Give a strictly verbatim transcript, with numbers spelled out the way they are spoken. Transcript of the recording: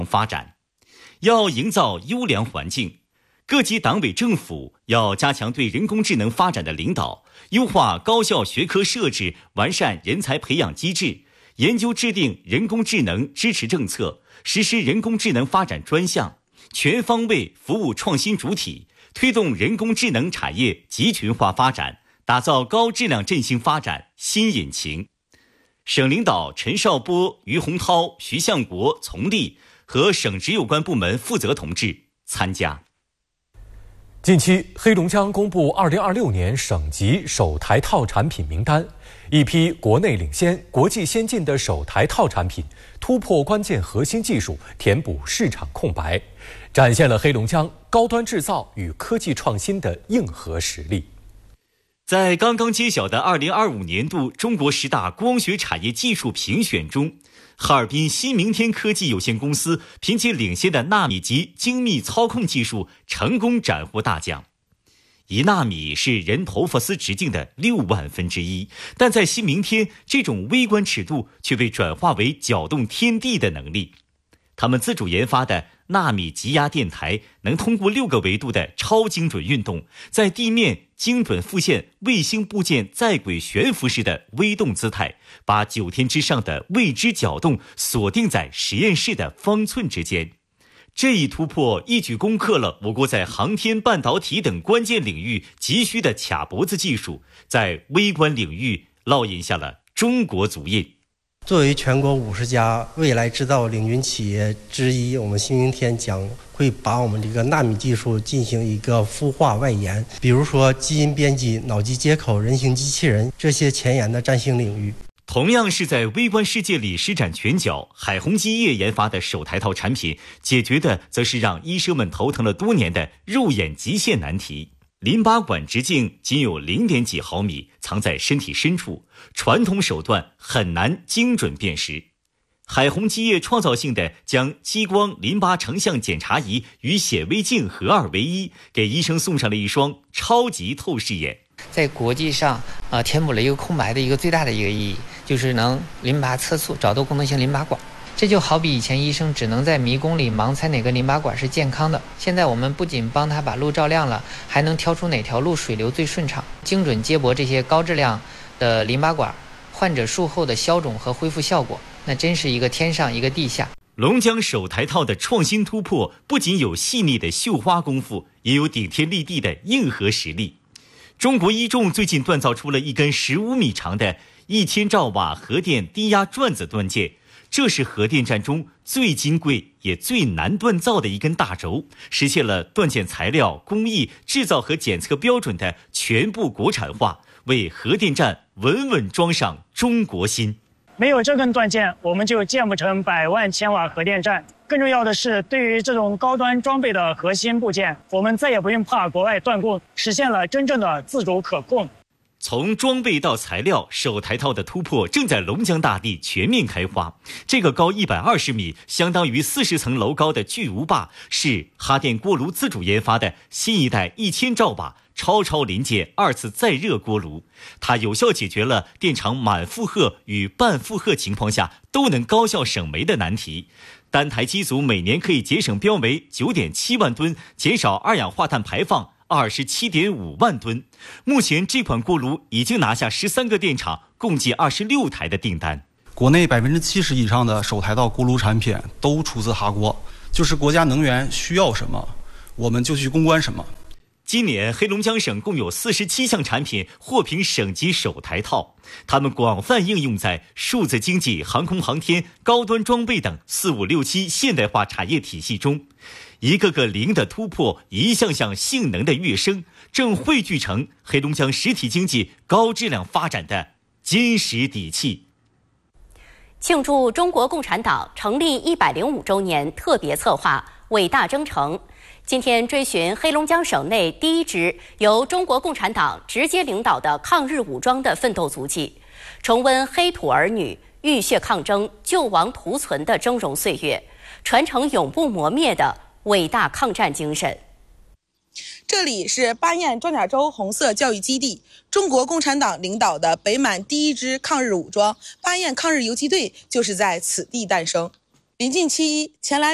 发展。要营造优良环境，各级党委政府要加强对人工智能发展的领导，优化高校学科设置，完善人才培养机制，研究制定人工智能支持政策，实施人工智能发展专项，全方位服务创新主体，推动人工智能产业集群化发展，打造高质量振兴发展新引擎。省领导陈少波、于洪涛、徐向国、丛立和省直有关部门负责同志参加。 近期，黑龙江公布二零二六年省级首台套产品名单，一批国内领先、国际先进的首台套产品突破关键核心技术，填补市场空白，展现了黑龙江高端制造与科技创新的硬核实力。 在刚刚揭晓的二零二五年度中国十大光学产业技术评选中，哈尔滨新明天科技有限公司凭借领先的纳米级精密操控技术，成功斩获大奖。一纳米是人头发丝直径的六万分之一，但在新明天，这种微观尺度却被转化为搅动天地的能力。他们自主研发的纳米极压电台能通过六个维度的超精准运动，在地面精准复现卫星部件在轨悬浮式的微动姿态，把九天之上的未知搅动锁定在实验室的方寸之间。这一突破一举攻克了我国在航天、半导体等关键领域急需的卡脖子技术，在微观领域烙印下了中国足印。 作为全国五十家未来制造领军企业之一，我们新明天将会把我们这个纳米技术进行一个孵化外延，比如说基因编辑、脑机接口、人形机器人这些前沿的占星领域。 同样是在微观世界里施展拳脚，海虹基业研发的首台套产品，解决的则是让医生们头疼了多年的肉眼极限难题。淋巴管直径仅有零点几毫米，藏在身体深处，传统手段很难精准辨识。海虹基业创造性地将激光淋巴成像检查仪与显微镜合二为一，给医生送上了一双超级透视眼。 在国际上，呃，填补了一个空白的一个最大的一个意义，就是能淋巴测速找到功能性淋巴管。这就好比以前医生只能在迷宫里盲猜哪个淋巴管是健康的，现在我们不仅帮他把路照亮了，还能挑出哪条路水流最顺畅，精准接驳这些高质量的淋巴管，患者术后的消肿和恢复效果，那真是一个天上一个地下。 龙江首台套的创新突破，不仅有细腻的绣花功夫，也有顶天立地的硬核实力。中国一重最近锻造出了一根十五米长的一千兆瓦核电低压转子断件，这是核电站中最金贵也最难锻造的一根大轴，实现了断件材料、工艺、制造和检测标准的全部国产化，为核电站稳稳装上中国心。 没有这根断件，我们就建不成百万千瓦核电站。更重要的是，对于这种高端装备的核心部件，我们再也不用怕国外断供，实现了真正的自主可控。 从装备到材料，首台套的突破正在龙江大地全面开花。这个高一百二十米，相当于四十层楼高的巨无霸，是哈电锅炉自主研发的新一代一千兆瓦超超临界二次再热锅炉。它有效解决了电厂满负荷与半负荷情况下都能高效省煤的难题。单台机组每年可以节省标煤 九点七万吨，减少二氧化碳排放二十七点五万吨。目前这款锅炉已经拿下十三个电厂共计二十六台的订单。 国内百分之七十以上的首台套锅炉产品都出自哈锅，就是国家能源需要什么，我们就去攻关什么。 今年黑龙江省共有四十七项产品获评省级首台套，它们广泛应用在数字经济、航空航天、高端装备等四五六七现代化产业体系中。一个个零的突破，一项项性能的跃升，正汇聚成黑龙江实体经济高质量发展的坚实底气。 庆祝中国共产党成立一百零五周年特别策划伟大征程，今天追寻黑龙江省内第一支由中国共产党直接领导的抗日武装的奋斗足迹，重温黑土儿女浴血抗争、救亡图存的峥嵘岁月，传承永不磨灭的伟大抗战精神。 这里是巴彦装甲州红色教育基地，中国共产党领导的北满第一支抗日武装巴彦抗日游击队就是在此地诞生。临近七一，前来